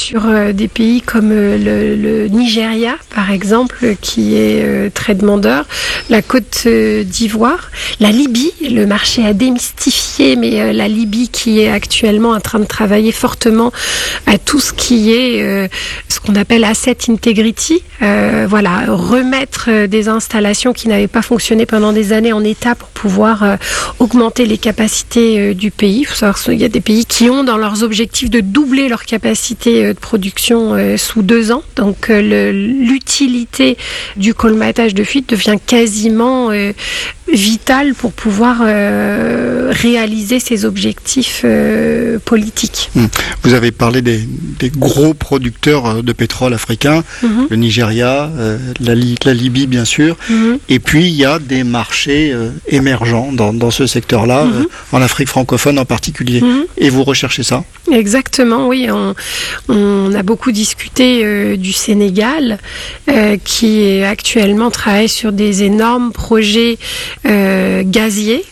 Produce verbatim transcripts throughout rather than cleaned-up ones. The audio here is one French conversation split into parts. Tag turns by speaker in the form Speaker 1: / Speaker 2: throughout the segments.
Speaker 1: sur euh, des pays comme euh, le, le Nigeria, par exemple, qui est euh, très demandeur, la Côte euh, d'Ivoire, la Libye, le marché a démystifié, mais euh, la Libye qui est actuellement en train de travailler fortement à tout ce qui est euh, ce qu'on appelle asset integrity, euh, voilà, remettre euh, des installations qui n'avaient pas fonctionné pendant des années en état pour pouvoir euh, augmenter les capacités euh, du pays. Il faut savoir qu'il y a des pays qui ont dans leurs objectifs de doubler leur capacité euh, de production euh, sous deux ans. Donc euh, le, l'utilité du colmatage de fuite devient quasiment euh, vitale pour pouvoir euh, réaliser ces objectifs euh, politiques.
Speaker 2: Vous avez parlé des, des gros producteurs de pétrole africains, mmh. le Nigeria, euh, la, la Libye bien sûr, mmh. et puis il y a des marchés euh, émergents dans, dans ce secteur-là, mmh. euh, en Afrique francophone en particulier. Mmh. Et vous recherchez ça ?
Speaker 1: Exactement, oui. On, on a beaucoup discuté euh, du Sénégal, euh, qui actuellement travaille sur des énormes projets euh, gaziers.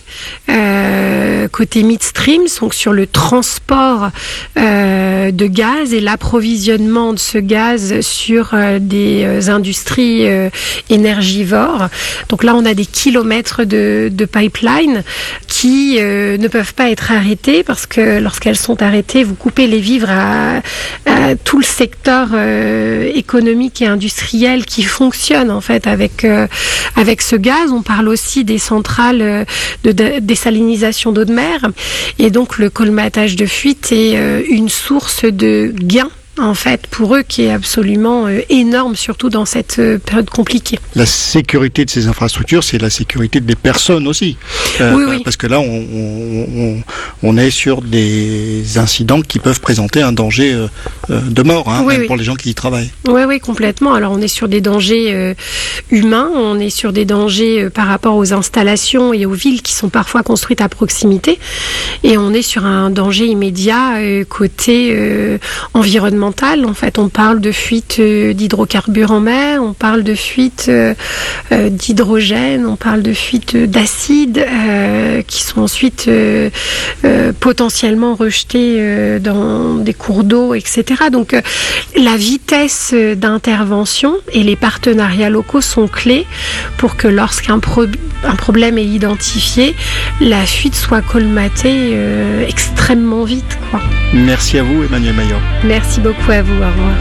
Speaker 1: Euh, côté midstream, donc sur le transport euh, de gaz et l'approvisionnement de ce gaz sur euh, des euh, industries euh, énergivores. Donc là, on a des kilomètres de, de pipeline qui euh, ne peuvent pas être arrêtés parce que lorsqu'elles sont arrêtées, vous coupez les vivres à, à tout le secteur euh, économique et industriel qui fonctionne en fait avec euh, avec ce gaz. On parle aussi des centrales euh, de, de désalinisation d'eau de mer, et donc le colmatage de fuite est euh, une source de gains en fait pour eux qui est absolument euh, énorme, surtout dans cette euh, période compliquée.
Speaker 2: La sécurité de ces infrastructures, c'est la sécurité des personnes aussi, euh,
Speaker 1: oui, oui.
Speaker 2: parce que là on, on, on est sur des incidents qui peuvent présenter un danger euh, de mort, hein,
Speaker 1: oui,
Speaker 2: même
Speaker 1: oui.
Speaker 2: pour les gens qui y travaillent.
Speaker 1: Oui, oui, complètement. Alors on est sur des dangers euh, humains, on est sur des dangers euh, par rapport aux installations et aux villes qui sont parfois construites à proximité, et on est sur un danger immédiat euh, côté euh, environnemental. En fait, on parle de fuite euh, d'hydrocarbures en mer, on parle de fuite euh, euh, d'hydrogène, on parle de fuite d'acide euh, qui sont ensuite euh, euh, potentiellement rejetés euh, dans des cours d'eau, et cetera. Donc, euh, la vitesse d'intervention et les partenariats locaux sont clés pour que lorsqu'un pro- un problème est identifié, la fuite soit colmatée euh, extrêmement vite, quoi.
Speaker 2: Merci à vous, Emmanuelle Mayor.
Speaker 1: Merci beaucoup à vous, au revoir.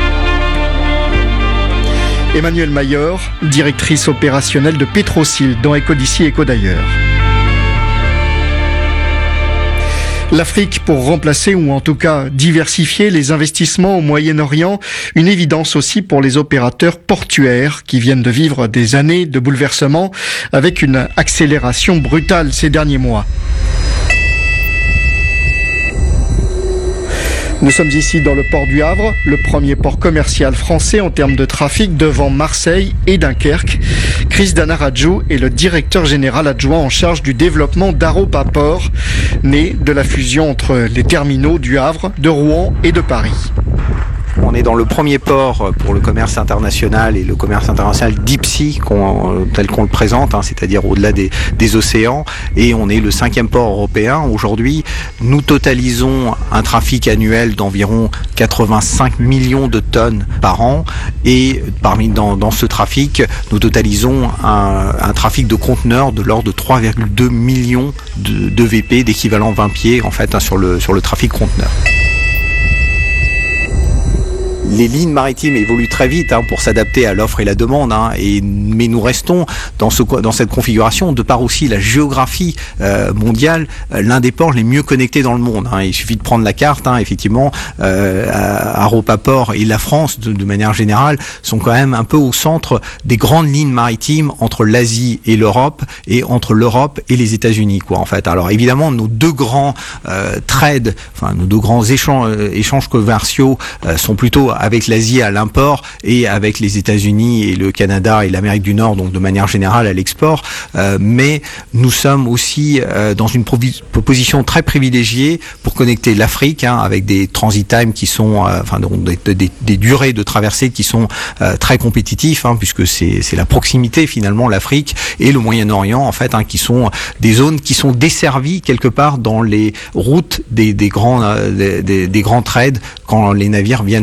Speaker 2: Emmanuelle Mayor, directrice opérationnelle de Petrosil dans Éco d'ici, Éco d'ailleurs. L'Afrique pour remplacer ou en tout cas diversifier les investissements au Moyen-Orient, une évidence aussi pour les opérateurs portuaires qui viennent de vivre des années de bouleversements avec une accélération brutale ces derniers mois. Nous sommes ici dans le port du Havre, le premier port commercial français en termes de trafic devant Marseille et Dunkerque. Chris Danarajou est le directeur général adjoint en charge du développement d'Aropa Port, né de la fusion entre les terminaux du Havre, de Rouen et de Paris.
Speaker 3: On est dans le premier port pour le commerce international et le commerce international deep sea qu'on, tel qu'on le présente, hein, c'est-à-dire au-delà des, des océans, et on est le cinquième port européen. Aujourd'hui, nous totalisons un trafic annuel d'environ quatre-vingt-cinq millions de tonnes par an, et parmi dans, dans ce trafic, nous totalisons un, un trafic de conteneurs de l'ordre de trois virgule deux millions de, de V P, d'équivalent vingt pieds en fait, hein, sur le, sur le trafic conteneur. Les lignes maritimes évoluent très vite hein, pour s'adapter à l'offre et la demande, hein, et, mais nous restons dans, ce, dans cette configuration de par aussi la géographie euh, mondiale, euh, l'un des ports les mieux connectés dans le monde. Hein. Il suffit de prendre la carte, hein, effectivement, euh, Aropa Port et la France, de, de manière générale, sont quand même un peu au centre des grandes lignes maritimes entre l'Asie et l'Europe, et entre l'Europe et les États-Unis, quoi, en fait. Alors évidemment, nos deux grands euh, trades, enfin nos deux grands échanges, euh, échanges commerciaux euh, sont plutôt avec l'Asie à l'import et avec les États-Unis et le Canada et l'Amérique du Nord, donc de manière générale à l'export. Euh, mais nous sommes aussi euh, dans une provi- position très privilégiée pour connecter l'Afrique, hein, avec des transit times qui sont, euh, enfin donc des, des, des durées de traversée qui sont euh, très compétitifs, hein, puisque c'est, c'est la proximité finalement, l'Afrique et le Moyen-Orient en fait, hein, qui sont des zones qui sont desservies quelque part dans les routes des, des grands, euh, des, des, des grands trades quand les navires viennent